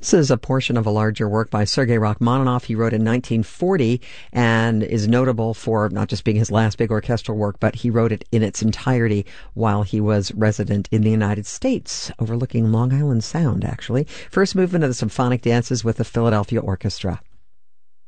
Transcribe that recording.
This is a portion of a larger work by Sergei Rachmaninoff. He wrote in 1940 and is notable for not just being his last big orchestral work, but he wrote it in its entirety while he was resident in the United States, overlooking Long Island Sound, actually. First movement of the symphonic dances with the Philadelphia Orchestra.